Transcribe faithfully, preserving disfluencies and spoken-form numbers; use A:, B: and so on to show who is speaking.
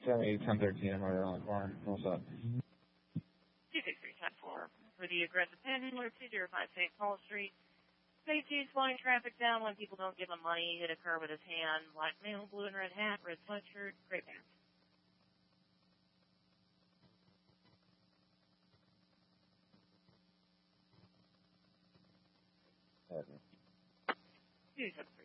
A: seven eight ten thirteen. I'm right on Warren. What's up?
B: two six three ten four. For the aggressive panhandler, two zero five Saint Paul Street. Safety, slowing traffic down when people don't give him money, hit a curb with his hand, black male, blue and red hat, red sweatshirt, gray pants.
A: Seven.
B: two seven three.